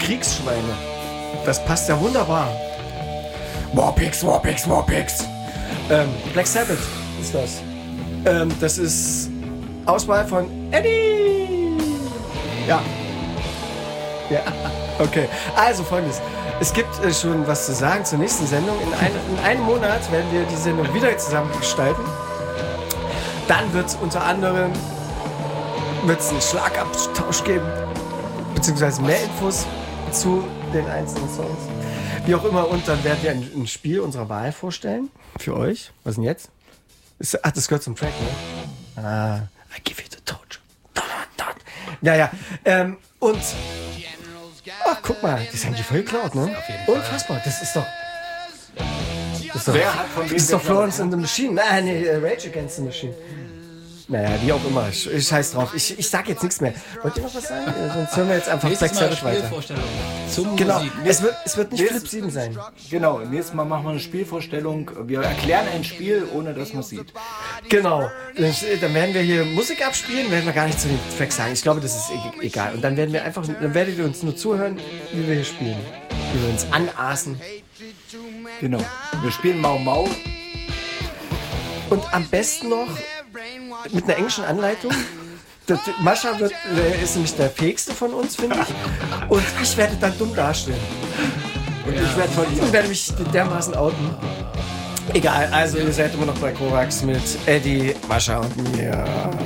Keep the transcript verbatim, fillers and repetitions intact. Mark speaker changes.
Speaker 1: Kriegsschweine. Das passt ja wunderbar. Warpix, Warpix, Warpix. Ähm, Black Sabbath ist das. Ähm, das ist Auswahl von Eddie. Ja. Ja, okay. Also folgendes. Es gibt äh, schon was zu sagen zur nächsten Sendung. In, ein, in einem Monat werden wir die Sendung wieder zusammen gestalten. Dann wird es unter anderem wird's einen Schlagabtausch geben. Beziehungsweise mehr Infos zu den einzelnen Songs. Wie auch immer. Und dann werden wir ein, ein Spiel unserer Wahl vorstellen. Für euch. Was denn jetzt? Ist, ach, das gehört zum Track, ne? Ah, I give you the torch. Naja, ähm, und ach, guck mal, die haben die voll geklaut, ne? Unfassbar, das ist doch das ist doch,
Speaker 2: Wer hat von
Speaker 1: das ist doch Florence and the Machine. Nein, nee, Rage Against the Machine. Naja, wie auch immer. Ich, ich scheiß drauf. Ich, ich sag jetzt nichts mehr. Wollt ihr noch was sagen? Sonst hören wir jetzt einfach Black Sabbath weiter.
Speaker 3: Zum
Speaker 1: Genau,
Speaker 3: Musik.
Speaker 1: es wird, es wird nicht
Speaker 2: Nächstes-
Speaker 1: Flip sieben sein.
Speaker 2: Genau, nächstes Mal machen wir eine Spielvorstellung. Wir erklären ein Spiel, ohne dass man es sieht.
Speaker 1: Genau. Dann werden wir hier Musik abspielen, werden wir gar nicht zu den Tracks sagen. Ich glaube, das ist e- egal. Und dann werden wir einfach, dann werdet ihr uns nur zuhören, wie wir hier spielen. Wie wir uns anaßen.
Speaker 2: Genau. Wir spielen Mau Mau.
Speaker 1: Und am besten noch mit einer englischen Anleitung. Das, Mascha wird, äh, ist nämlich der fähigste von uns, finde ich. Und ich werde dann dumm dastehen. Und ich werde von ihm werde mich dermaßen outen. Egal, also ihr seid immer noch bei Kovacs mit Eddie, Mascha und mir.